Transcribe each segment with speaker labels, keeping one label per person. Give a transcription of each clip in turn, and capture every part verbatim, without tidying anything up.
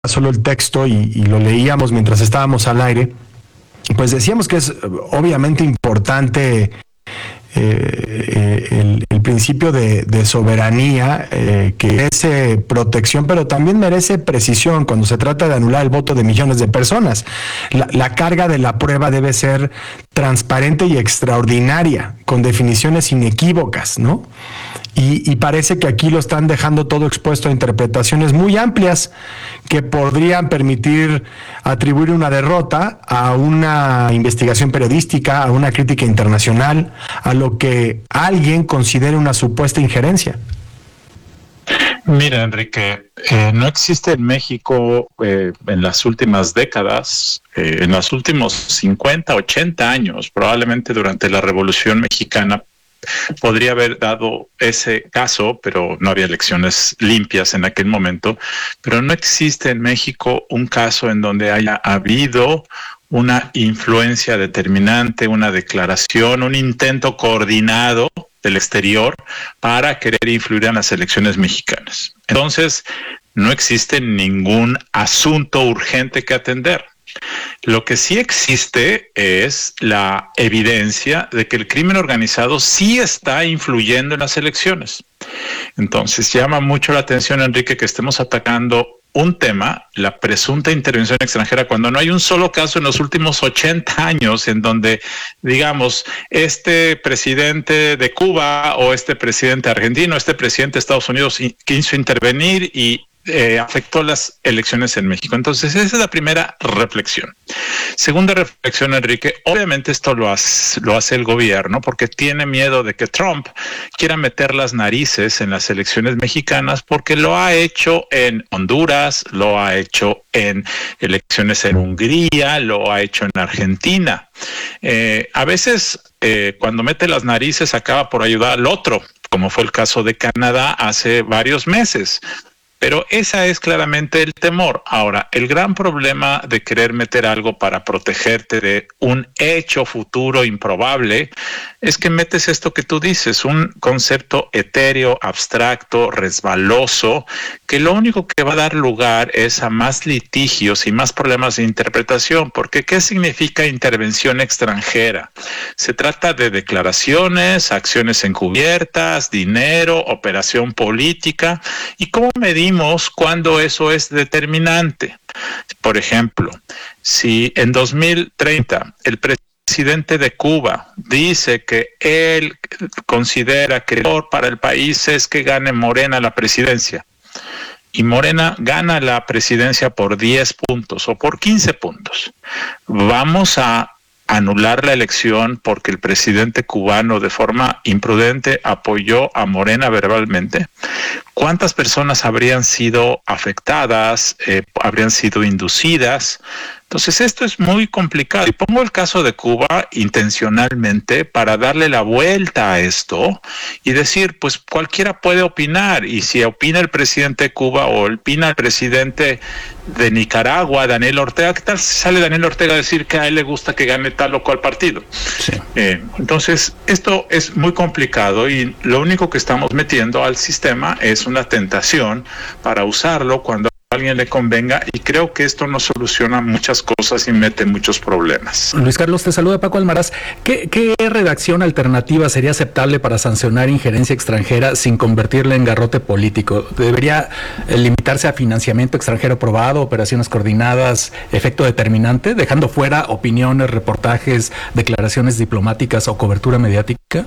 Speaker 1: solo el texto y, y lo leíamos mientras estábamos al aire, pues decíamos que es obviamente importante eh, el, el principio de, de soberanía, eh, que merece protección, pero también merece precisión cuando se trata de anular el voto de millones de personas. La, la carga de la prueba debe ser transparente y extraordinaria, con definiciones inequívocas, ¿no? Y, y parece que aquí lo están dejando todo expuesto a interpretaciones muy amplias que podrían permitir atribuir una derrota a una investigación periodística, a una crítica internacional, a lo que alguien considere una supuesta injerencia.
Speaker 2: Mira, Enrique, eh, no existe en México eh, en las últimas décadas, eh, en los últimos cincuenta, ochenta años, probablemente durante la Revolución Mexicana, podría haber dado ese caso, pero no había elecciones limpias en aquel momento, pero no existe en México un caso en donde haya habido una influencia determinante, una declaración, un intento coordinado del exterior para querer influir en las elecciones mexicanas. Entonces, no existe ningún asunto urgente que atender. Lo que sí existe es la evidencia de que el crimen organizado sí está influyendo en las elecciones. Entonces, llama mucho la atención, Enrique, que estemos atacando un tema, la presunta intervención extranjera, cuando no hay un solo caso en los últimos ochenta años en donde, digamos, este presidente de Cuba o este presidente argentino, este presidente de Estados Unidos quiso intervenir y Eh, afectó las elecciones en México. Entonces, esa es la primera reflexión. Segunda reflexión, Enrique, obviamente esto lo hace, lo hace el gobierno porque tiene miedo de que Trump quiera meter las narices en las elecciones mexicanas, porque lo ha hecho en Honduras, lo ha hecho en elecciones en Hungría, lo ha hecho en Argentina. Eh, a veces, eh, cuando mete las narices, acaba por ayudar al otro, como fue el caso de Canadá hace varios meses. Pero esa es claramente el temor. Ahora, el gran problema de querer meter algo para protegerte de un hecho futuro improbable es que metes esto que tú dices, un concepto etéreo, abstracto, resbaloso, que lo único que va a dar lugar es a más litigios y más problemas de interpretación. Porque ¿qué significa intervención extranjera? Se trata de declaraciones, acciones encubiertas, dinero, operación política. ¿Y cómo medimos cuando eso es determinante? Por ejemplo, si en dos mil treinta el presidente de Cuba dice que él considera que lo mejor para el país es que gane Morena la presidencia, y Morena gana la presidencia por diez puntos o por quince puntos, ¿vamos a anular la elección porque el presidente cubano de forma imprudente apoyó a Morena verbalmente? ¿Cuántas personas habrían sido afectadas, eh, habrían sido inducidas? Entonces esto es muy complicado. Y pongo el caso de Cuba intencionalmente para darle la vuelta a esto y decir, pues cualquiera puede opinar. Y si opina el presidente de Cuba o opina el presidente de Nicaragua, Daniel Ortega, ¿qué tal si sale Daniel Ortega a decir que a él le gusta que gane tal o cual partido? Sí. Eh, entonces esto es muy complicado y lo único que estamos metiendo al sistema es una tentación para usarlo cuando a alguien le convenga, y creo que esto no soluciona muchas cosas y mete muchos problemas.
Speaker 3: Luis Carlos, te saluda Paco Almaraz. ¿Qué, qué redacción alternativa sería aceptable para sancionar injerencia extranjera sin convertirla en garrote político? ¿Debería limitarse a financiamiento extranjero probado, operaciones coordinadas, efecto determinante, dejando fuera opiniones, reportajes, declaraciones diplomáticas o cobertura mediática?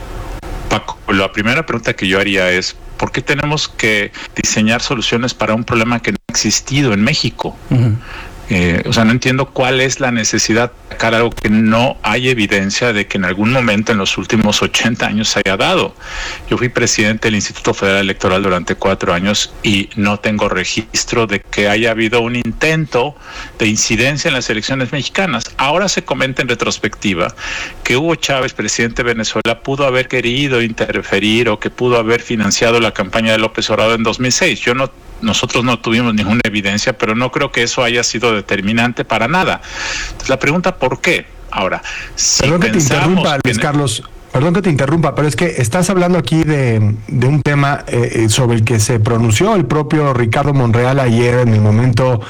Speaker 2: Paco, la primera pregunta que yo haría es, ¿por qué tenemos que diseñar soluciones para un problema que no ha existido en México? Uh-huh. Eh, o sea, no entiendo cuál es la necesidad de sacar algo que no hay evidencia de que en algún momento en los últimos ochenta años se haya dado. Yo fui presidente del Instituto Federal Electoral durante cuatro años y no tengo registro de que haya habido un intento de incidencia en las elecciones mexicanas. Ahora se comenta en retrospectiva que Hugo Chávez, presidente de Venezuela, pudo haber querido interferir o que pudo haber financiado la campaña de López Obrador en dos mil seis. Yo no Nosotros no tuvimos ninguna evidencia, pero no creo que eso haya sido determinante para nada. Entonces, la pregunta, ¿por qué? Ahora, si
Speaker 1: Perdón que te interrumpa, Luis
Speaker 2: en...
Speaker 1: Carlos. Perdón que te interrumpa, pero es que estás hablando aquí de, de un tema eh, sobre el que se pronunció el propio Ricardo Monreal ayer en el momento